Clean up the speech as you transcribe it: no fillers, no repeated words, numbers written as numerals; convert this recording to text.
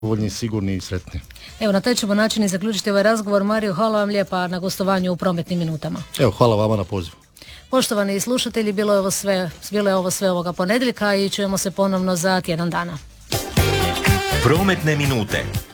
voljni, sigurni i sretni. Evo, na taj ćemo način i zaključiti ovaj razgovor. Mario, hvala vam lijepa na gostovanju u Prometnim minutama. Evo, hvala vama na pozivu. Poštovani slušatelji, bilo je ovo sve ovoga ponedjeljka i čujemo se ponovno za tjedan dana. Prometne minute.